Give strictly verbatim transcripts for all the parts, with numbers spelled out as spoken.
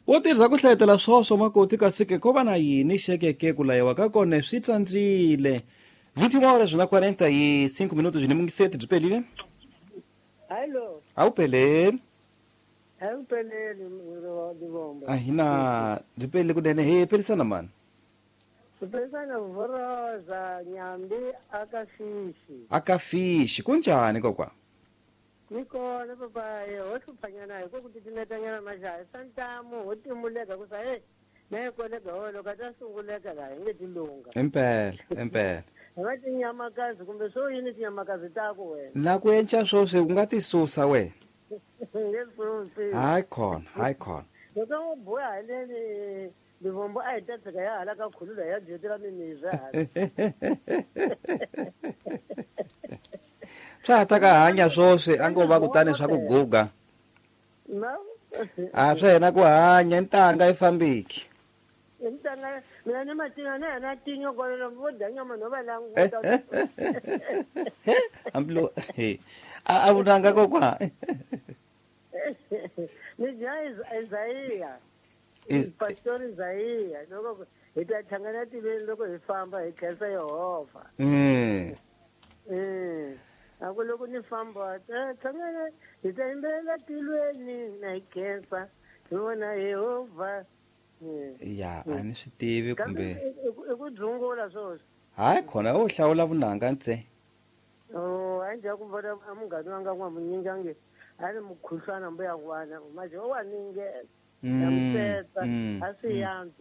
wo tirza ku hlayetela swoswo makoti kasi ke ko va na yini xekeke ku layiwa ka kone swi tsandzile vinte uma horas na quarenta e cinco minutos ni mungiseti byi pelile Hello. a wu peleli A wu peleli Livombo. a hina byi pelile kunene he pelisana mani Sipesana Voroza Nyambi Akafishi. akafishi kunjani kokwa Nikona papa ho hluphanyana hi ku ku titinetanyana maxaha santamu ho timuleka ku sa hey naye koleka holo ka ta sunguleka la hi nge tilunga empela empela va tinyamakazi kumbe swo yini tinyamakazi ta ku wena na ku enca swoswi ku nga tisusa wena nge susi hayi khona hayi khona loko wo boya haleni Livombo a hi ta tshika ya hala ka khulula ya dyetela mimizwa hala swa ha ta ka hanya swoswi a ngo va kutani swa ku guga na a swa hina ku hanya ntanga yi fambiki ntanga mina ni matinga na na tinyo kolelo vo danyama no va languta amblo he a vunanga kokwa ni jai Isaiah pastor Isaiah loko hi ta thangana tilweni loko hi famba hi khensa Yehova mm eh ako loko ni famba thangana hi ta imbela tilweni na hi khensa hi vona Yehova ya a ni swi tivi kumbe i ku dzungula swoswo hayi khona wo hlawula vunanga ntse oh anja ku vona amungani wanga n'wamunyingange ali mukhuhlwana mbo ya n'wana maje wa ninge namseta asi yanzi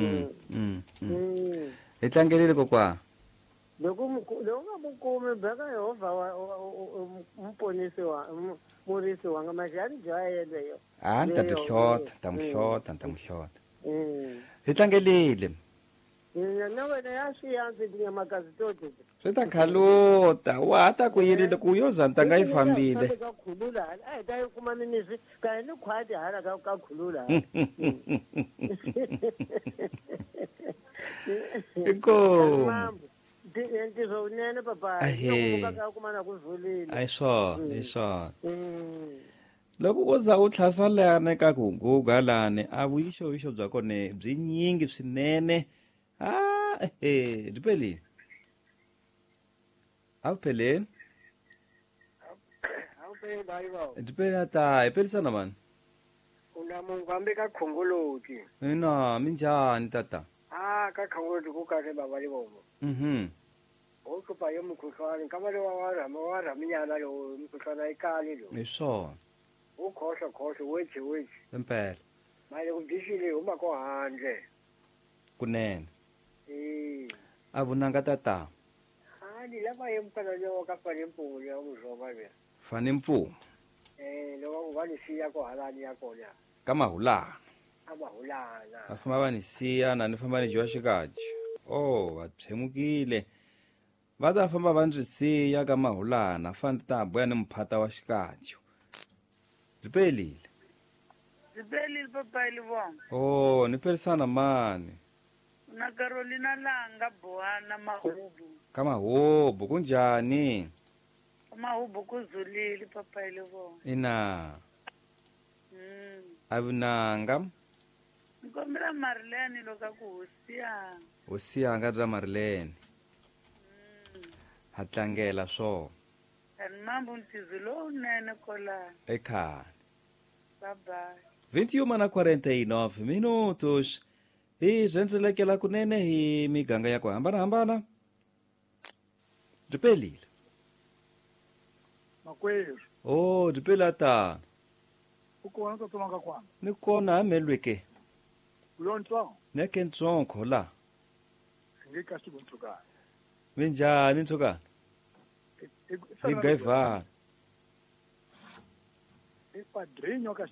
hi tlangelile kokwa loko loko nga mukumi beka Yehova umponisi wa murisi wanga maje ani jayele yo ah ta tihlota ta muhlota ta muhlota hi tlangelile na wena ya swi yanzi tinyamakazi toti swi ta khalota wa ha ta ku yilile ku yo za ntanga yi fambile ka khulula a hi ta yi kuma minisi ka ni khwati hala ka ka khulula iko ntizo unene papa ka kuma na ku vulile ai swo ai swo loko u za u tlhasalane ka ku guga lane a vuyixoyixo bya kone byi nyingi swinene ah eh byi pelile a wu peleni byi pelina ta hi pelisana mani una mungambe ka khongoloti ina minjhani tata ah ka khongoloti ku kahle baba Livombo mhm o ku pa yo mukhuhlwana kambe wa wa rama wa raminyana lo mukhuhlwana ikali lo hi swona ukhohlo khohlo wechi wechi empela manje kudishile uma ko handle kunene eh a vunanga tata hani lava yemkana lo ka fane mpungu ya uzoma le fane mfumo eh lo va ni siya ko halani ya kona ka mahulana amahulana va famba va ni siya na ni famba ni dyiwa xikaji oh va tshemukile va ta famba va ndzi siya ka mahulana fane ta boya ni mphata wa xikaji byi pelile byi pelile papa Livombo oh ni pelisana mani na Carolina Langa Bohana Mahubu ka mahubu kunjani Mahubu kuzulile papa Livombo ina mm a vunanga ngomela Marlene loka ku hosiya hosiyanga bya Marlene mm ha tlangela swo and mambo ntizulo nene kola ekhaya bye bye vinte e uma na quarenta e nove minutos hi zendzelekela kunene hi miganga ya ku hambanahambana byi pelile makwerhu oh byi pela tano u kona to toma ka kwana ni kona hamelweke lonto neke ntsongo la nge ka xibuntsukana minjhani ntsukana hi gayivana i padrinho ka